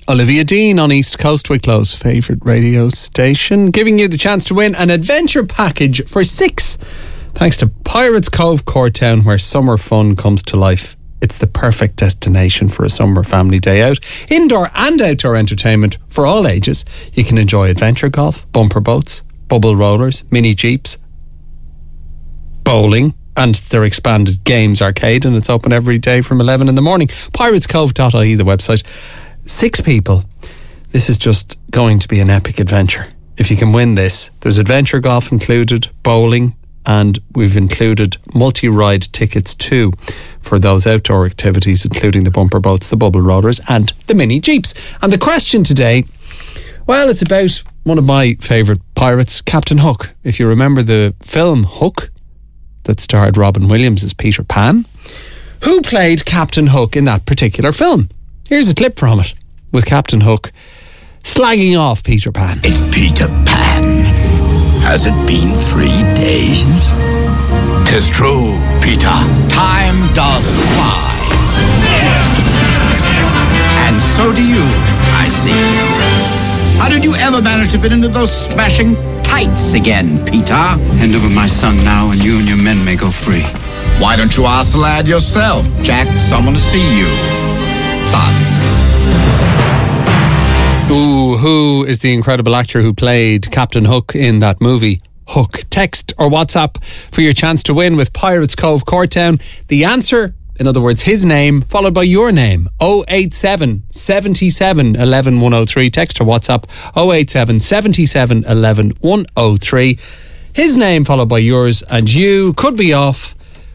Olivia Dean on East Coast, Wicklow's favourite radio station, giving you the chance to win an adventure package for 6, thanks to Pirates Cove, Courtown, where summer fun comes to life. It's the perfect destination for a summer family day out. Indoor and outdoor entertainment for all ages. You can enjoy adventure golf, bumper boats, bubble rollers, mini jeeps, bowling, and their expanded games arcade, and it's open every day from 11 in the morning. piratescove.ie, the website. 6 people. This is just going to be an epic adventure. If you can win this, there's adventure golf included, bowling, and we've included multi-ride tickets too for those outdoor activities, including the bumper boats, the bubble rollers, and the mini jeeps. And the question today, well, it's about one of my favourite pirates, Captain Hook. If you remember the film Hook, that starred Robin Williams as Peter Pan, who played Captain Hook in that particular film? Here's a clip from it, with Captain Hook slagging off Peter Pan. It's Peter Pan. Has it been 3 days? 'Tis true, Peter. Time does fly. And so do you, I see. How did you ever manage to fit into those smashing tights again, Peter? Hand over my son now, and you and your men may go free. Why don't you ask the lad yourself? Jack, someone to see you. Son. Ooh, who is the incredible actor who played Captain Hook in that movie, Hook? Text or WhatsApp for your chance to win with Pirates Cove, Courtown. The answer, in other words, his name, followed by your name. 087 77 11 103. Text or WhatsApp 087 77 11 103. His name followed by yours, and you could be off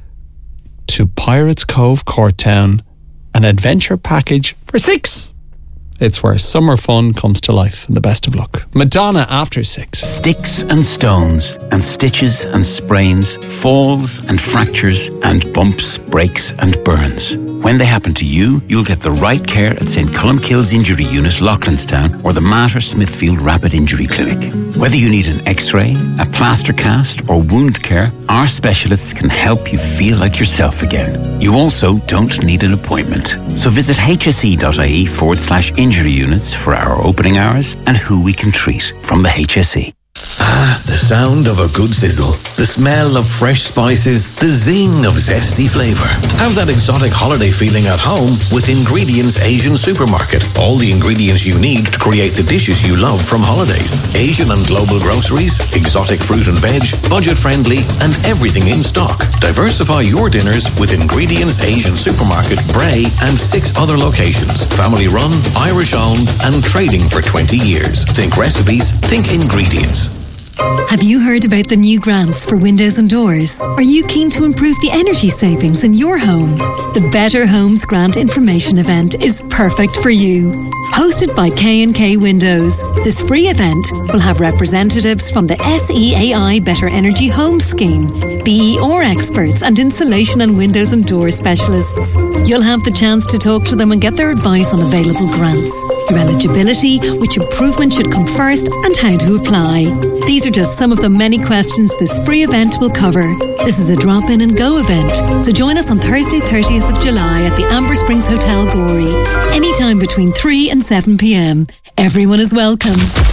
to Pirates Cove, Courtown, an adventure package for 6. It's where summer fun comes to life, and the best of luck. Madonna after 6. Sticks and stones and stitches and sprains, falls and fractures and bumps, breaks and burns. When they happen to you, you'll get the right care at St. Columkille's Injury Unit, Loughlinstown, or the Mater Smithfield Rapid Injury Clinic. Whether you need an x-ray, a plaster cast or wound care, our specialists can help you feel like yourself again. You also don't need an appointment. So visit hse.ie/injury units for our opening hours and who we can treat from the HSE. Ah, the sound of a good sizzle. The smell of fresh spices. The zing of zesty flavour. Have that exotic holiday feeling at home with Ingredients Asian Supermarket. All the ingredients you need to create the dishes you love from holidays. Asian and global groceries, exotic fruit and veg, budget-friendly, and everything in stock. Diversify your dinners with Ingredients Asian Supermarket, Bray, and 6 other locations. Family-run, Irish-owned, and trading for 20 years. Think recipes, think ingredients. Have you heard about the new grants for windows and doors? Are you keen to improve the energy savings in your home? The Better Homes Grant Information Event is perfect for you. Hosted by K&K Windows, this free event will have representatives from the SEAI Better Energy Home Scheme, BER experts and insulation and windows and door specialists. You'll have the chance to talk to them and get their advice on available grants, your eligibility, which improvement should come first, and how to apply. These are just some of the many questions this free event will cover. This is a drop-in and go event, so join us on Thursday 30th of July at the Amber Springs Hotel Gorey, anytime between 3 and 7 p.m. Everyone is welcome.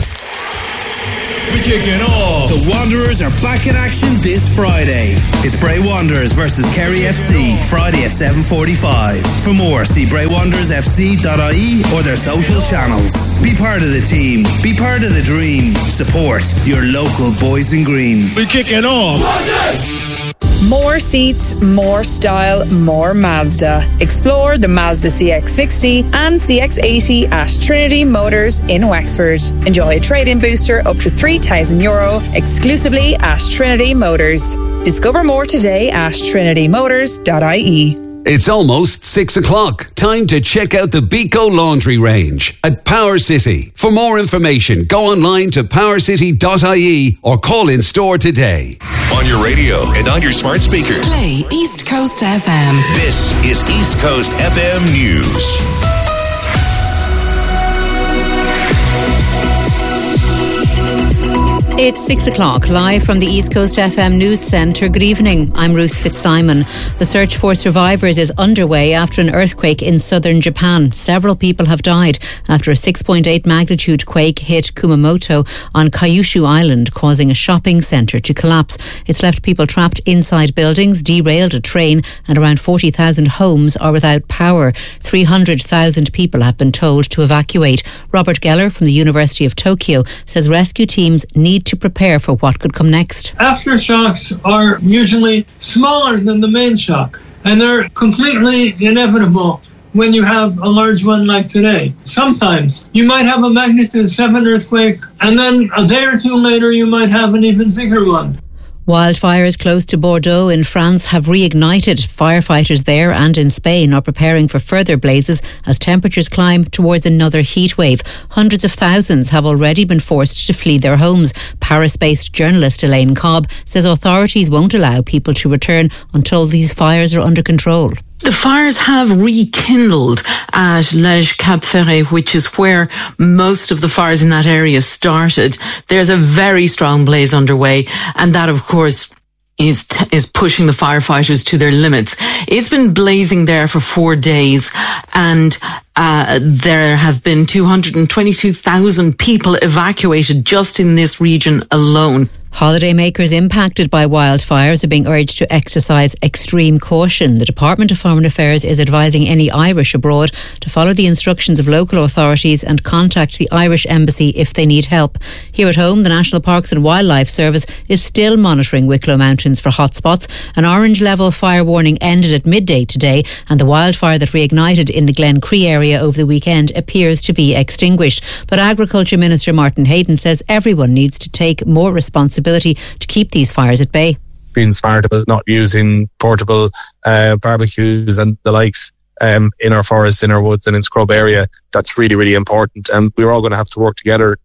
We're kicking off. The Wanderers are back in action this Friday. It's Bray Wanderers versus Kerry FC, Friday at 7:45. For more, see braywanderersfc.ie or their social channels. Be part of the team. Be part of the dream. Support your local boys in green. We're kicking off. More seats, more style, more Mazda. Explore the Mazda CX-60 and CX-80 at Trinity Motors in Wexford. Enjoy a trade-in booster up to €3,000 exclusively at Trinity Motors. Discover more today at trinitymotors.ie. It's almost 6 o'clock. Time to check out the Beco Laundry range at Power City. For more information, go online to powercity.ie or call in store today. On your radio and on your smart speaker. Play East Coast FM. This is East Coast FM News. It's 6 o'clock, live from the East Coast FM News Centre. Good evening, I'm Ruth Fitzsimon. The search for survivors is underway after an earthquake in southern Japan. Several people have died after a 6.8 magnitude quake hit Kumamoto on Kyushu Island, causing a shopping centre to collapse. It's left people trapped inside buildings, derailed a train, and around 40,000 homes are without power. 300,000 people have been told to evacuate. Robert Geller from the University of Tokyo says rescue teams need to prepare for what could come next. Aftershocks are usually smaller than the main shock, and they're completely inevitable when you have a large one like today. Sometimes you might have a magnitude 7 earthquake, and then a day or two later you might have an even bigger one. Wildfires close to Bordeaux in France have reignited. Firefighters there and in Spain are preparing for further blazes as temperatures climb towards another heat wave. Hundreds of thousands have already been forced to flee their homes. Paris-based journalist Elaine Cobb says authorities won't allow people to return until these fires are under control. The fires have rekindled at Les Cap Ferret, which is where most of the fires in that area started. There's a very strong blaze underway, and that, of course, is pushing the firefighters to their limits. It's been blazing there for 4 days, and there have been 222,000 people evacuated just in this region alone. Holidaymakers impacted by wildfires are being urged to exercise extreme caution. The Department of Foreign Affairs is advising any Irish abroad to follow the instructions of local authorities and contact the Irish Embassy if they need help. Here at home, the National Parks and Wildlife Service is still monitoring Wicklow Mountains for hotspots. An orange level fire warning ended at midday today, and the wildfire that reignited in the Glen Cree area over the weekend appears to be extinguished. But Agriculture Minister Martin Hayden says everyone needs to take more responsibility to keep these fires at bay. Being smart about not using portable barbecues and the likes in our forests, in our woods and in scrub area, that's really, really important. And we're all going to have to work together.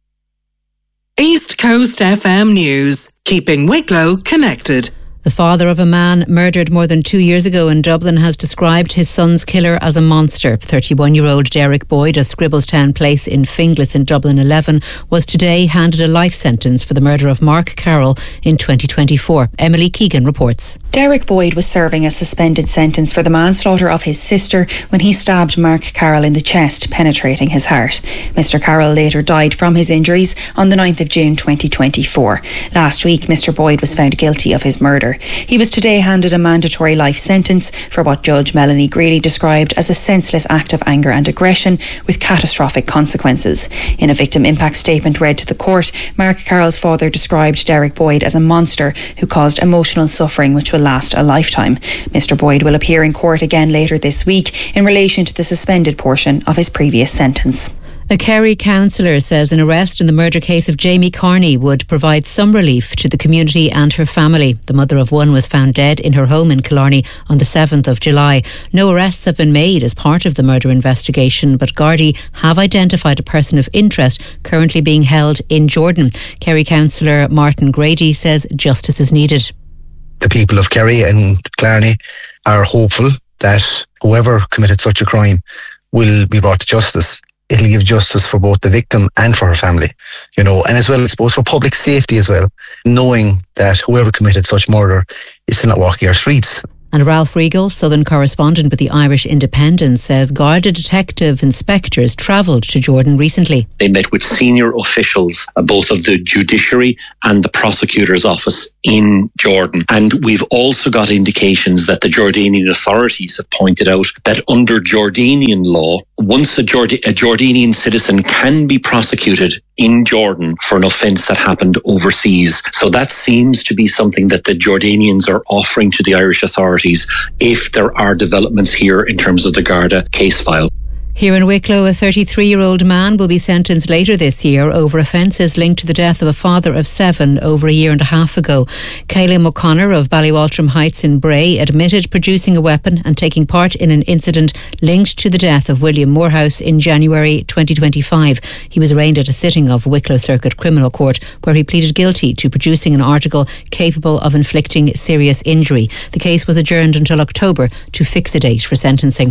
East Coast FM News, keeping Wicklow connected. The father of a man murdered more than 2 years ago in Dublin has described his son's killer as a monster. 31-year-old Derek Boyd of Scribbletown Place in Finglas in Dublin 11 was today handed a life sentence for the murder of Mark Carroll in 2024. Emily Keegan reports. Derek Boyd was serving a suspended sentence for the manslaughter of his sister when he stabbed Mark Carroll in the chest, penetrating his heart. Mr. Carroll later died from his injuries on the 9th of June 2024. Last week, Mr. Boyd was found guilty of his murder. He was today handed a mandatory life sentence for what Judge Melanie Greeley described as a senseless act of anger and aggression with catastrophic consequences. In a victim impact statement read to the court, Mark Carroll's father described Derek Boyd as a monster who caused emotional suffering which will last a lifetime. Mr. Boyd will appear in court again later this week in relation to the suspended portion of his previous sentence. A Kerry councillor says an arrest in the murder case of Jamie Carney would provide some relief to the community and her family. The mother of one was found dead in her home in Killarney on the 7th of July. No arrests have been made as part of the murder investigation, but Gardaí have identified a person of interest currently being held in Jordan. Kerry councillor Martin Grady says justice is needed. The people of Kerry and Killarney are hopeful that whoever committed such a crime will be brought to justice. It'll give justice for both the victim and for her family, and as well, I suppose, for public safety as well, knowing that whoever committed such murder is still not walking our streets. And Ralph Regal, Southern correspondent with the Irish Independent, says Garda detective inspectors travelled to Jordan recently. They met with senior officials, both of the judiciary and the prosecutor's office in Jordan. And we've also got indications that the Jordanian authorities have pointed out that under Jordanian law, once a Jordanian citizen can be prosecuted in Jordan for an offence that happened overseas. So that seems to be something that the Jordanians are offering to the Irish authorities if there are developments here in terms of the Garda case file. Here in Wicklow, a 33-year-old man will be sentenced later this year over offences linked to the death of a father of 7 over a year and a half ago. Caelan O'Connor of Ballywaltrim Heights in Bray admitted producing a weapon and taking part in an incident linked to the death of William Morehouse in January 2025. He was arraigned at a sitting of Wicklow Circuit Criminal Court where he pleaded guilty to producing an article capable of inflicting serious injury. The case was adjourned until October to fix a date for sentencing.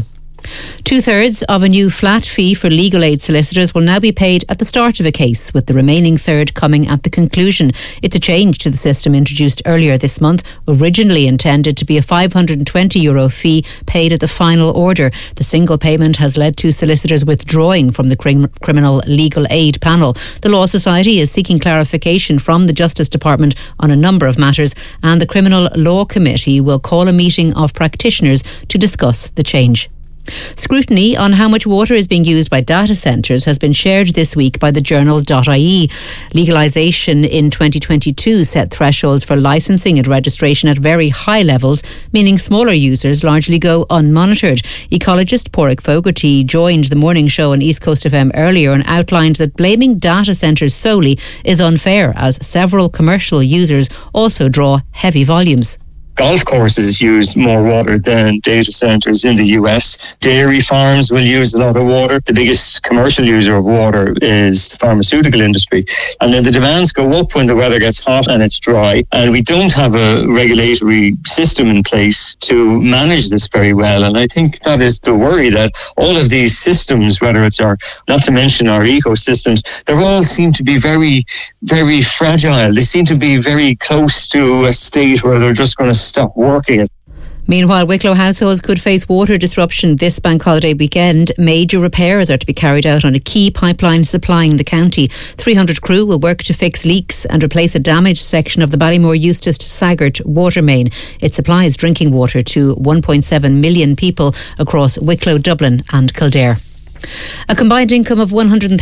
2/3 of a new flat fee for legal aid solicitors will now be paid at the start of a case, with the remaining third coming at the conclusion. It's a change to the system introduced earlier this month, originally intended to be a €520 fee paid at the final order. The single payment has led to solicitors withdrawing from the Criminal Legal Aid panel. The Law Society is seeking clarification from the Justice Department on a number of matters, and the Criminal Law Committee will call a meeting of practitioners to discuss the change. Scrutiny on how much water is being used by data centres has been shared this week by the journal.ie. Legalisation in 2022 set thresholds for licensing and registration at very high levels, meaning smaller users largely go unmonitored. Ecologist Pádraig Fogarty joined the morning show on East Coast FM earlier and outlined that blaming data centres solely is unfair, as several commercial users also draw heavy volumes. Golf courses use more water than data centres in the US. Dairy farms will use a lot of water. The biggest commercial user of water is the pharmaceutical industry. And then the demands go up when the weather gets hot and it's dry. And we don't have a regulatory system in place to manage this very well. And I think that is the worry, that all of these systems, whether it's not to mention our ecosystems, they all seem to be very, very fragile. They seem to be very close to a state where they're just going to stop working. Meanwhile, Wicklow households could face water disruption this bank holiday weekend. Major repairs are to be carried out on a key pipeline supplying the county. 300 crew will work to fix leaks and replace a damaged section of the Ballymore Eustace to Saggart water main. It supplies drinking water to 1.7 million people across Wicklow, Dublin and Kildare. A combined income of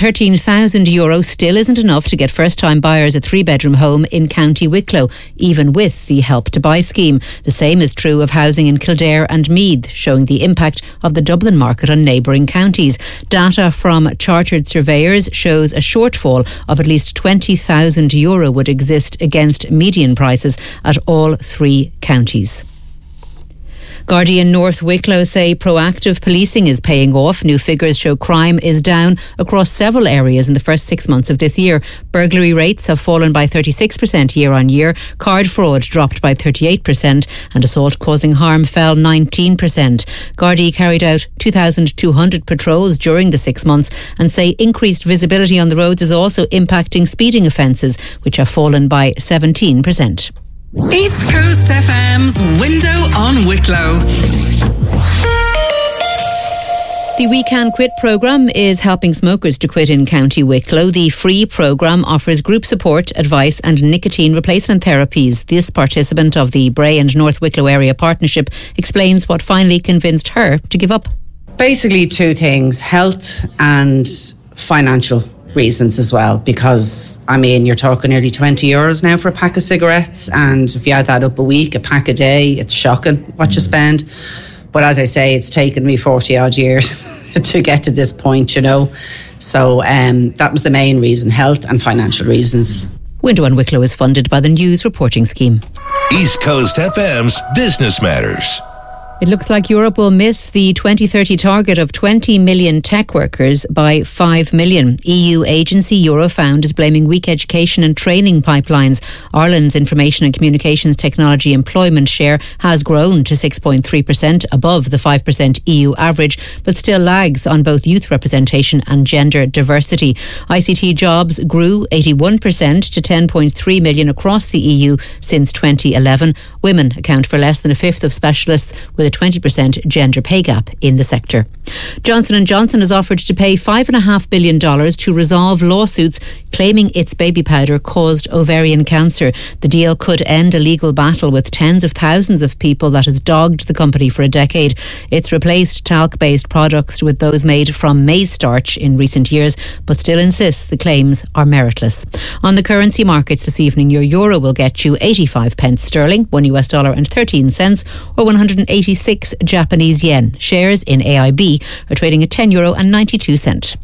€113,000 still isn't enough to get first-time buyers a three-bedroom home in County Wicklow, even with the Help to Buy scheme. The same is true of housing in Kildare and Meath, showing the impact of the Dublin market on neighbouring counties. Data from Chartered Surveyors shows a shortfall of at least €20,000 would exist against median prices at all three counties. Gardaí in North Wicklow say proactive policing is paying off. New figures show crime is down across several areas in the first 6 months of this year. Burglary rates have fallen by 36% year on year, card fraud dropped by 38% and assault causing harm fell 19%. Gardaí carried out 2,200 patrols during the 6 months and say increased visibility on the roads is also impacting speeding offences, which have fallen by 17%. East Coast FM's Window on Wicklow. The We Can Quit programme is helping smokers to quit in County Wicklow. The free programme offers group support, advice and nicotine replacement therapies. This participant of the Bray and North Wicklow Area Partnership explains what finally convinced her to give up. Basically two things, health and financial reasons as well, because I mean you're talking nearly €20 now for a pack of cigarettes, and if you add that up a week, a pack a day, it's shocking what you spend. But as I say, it's taken me 40 odd years to get to this point, you know. So that was the main reason, health and financial reasons. Window on Wicklow is funded by the News Reporting Scheme. East Coast FM's Business Matters. It looks like Europe will miss the 2030 target of 20 million tech workers by 5 million. EU agency Eurofound is blaming weak education and training pipelines. Ireland's information and communications technology employment share has grown to 6.3%, above the 5% EU average, but still lags on both youth representation and gender diversity. ICT jobs grew 81% to 10.3 million across the EU since 2011. Women account for less than a fifth of specialists, with a 20% gender pay gap in the sector. Johnson & Johnson has offered to pay $5.5 billion to resolve lawsuits claiming its baby powder caused ovarian cancer. The deal could end a legal battle with tens of thousands of people that has dogged the company for a decade. It's replaced talc-based products with those made from maize starch in recent years, but still insists the claims are meritless. On the currency markets this evening, your euro will get you 85 pence sterling, $1 and 13 cents, or 186 Japanese yen. Shares in AIB are trading at €10.92.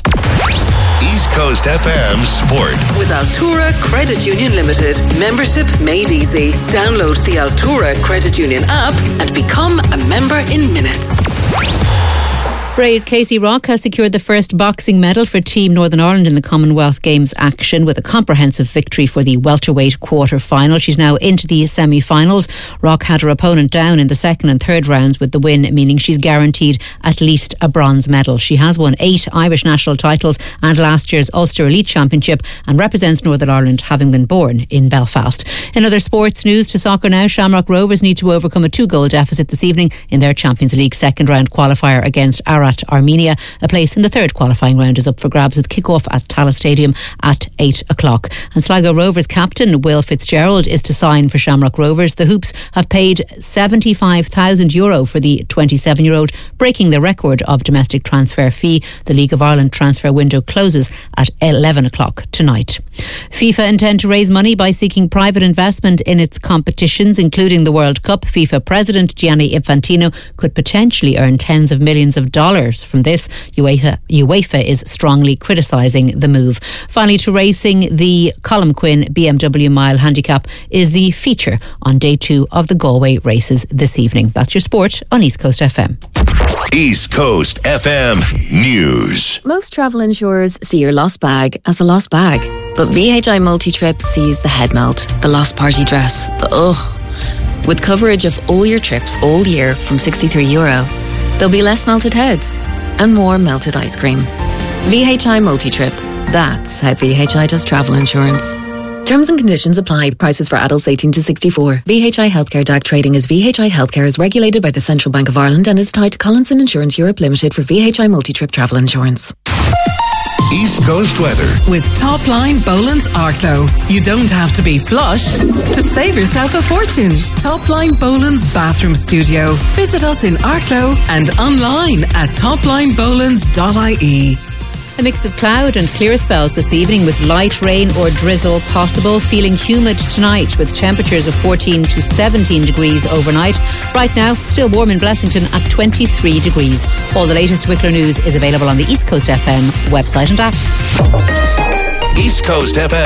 East Coast FM Sport. With Altura Credit Union Limited. Membership made easy. Download the Altura Credit Union app and become a member in minutes. Bray's Casey Rock has secured the first boxing medal for Team Northern Ireland in the Commonwealth Games action with a comprehensive victory for the welterweight quarter-final. She's now into the semi-finals. Rock had her opponent down in the second and third rounds with the win, meaning she's guaranteed at least a bronze medal. She has won 8 Irish national titles and last year's Ulster Elite Championship and represents Northern Ireland, having been born in Belfast. In other sports news, to soccer now, Shamrock Rovers need to overcome a 2-goal deficit this evening in their Champions League second round qualifier against Arat Armenia. A place in the third qualifying round is up for grabs with kick-off at Tallaght Stadium at 8 o'clock. And Sligo Rovers captain Will Fitzgerald is to sign for Shamrock Rovers. The Hoops have paid €75,000 for the 27-year-old, breaking the record of domestic transfer fee. The League of Ireland transfer window closes at 11 o'clock tonight. FIFA intend to raise money by seeking private investment in its competitions, including the World Cup. FIFA President Gianni Infantino could potentially earn tens of millions of dollars from this. UEFA is strongly criticising the move. Finally, to racing, the Colm Quinn BMW Mile Handicap is the feature on day 2 of the Galway races this evening. That's your sport on East Coast FM. East Coast FM News. Most travel insurers see your lost bag as a lost bag, but VHI Multi-Trip sees the head melt, the lost party dress, the ugh. With coverage of all your trips all year from €63, there'll be less melted heads and more melted ice cream. VHI Multi-Trip. That's how VHI does travel insurance. Terms and conditions apply. Prices for adults 18 to 64. VHI Healthcare DAC trading as VHI Healthcare is regulated by the Central Bank of Ireland and is tied to Collinson Insurance Europe Limited for VHI Multi-Trip travel insurance. East Coast weather. With Topline Boland's Arklow. You don't have to be flush to save yourself a fortune. Topline Boland's Bathroom Studio. Visit us in Arklow and online at toplinebolans.ie. A mix of cloud and clear spells this evening with light rain or drizzle possible. Feeling humid tonight with temperatures of 14 to 17 degrees overnight. Right now, still warm in Blessington at 23 degrees. All the latest Wicklow news is available on the East Coast FM website and app. East Coast FM.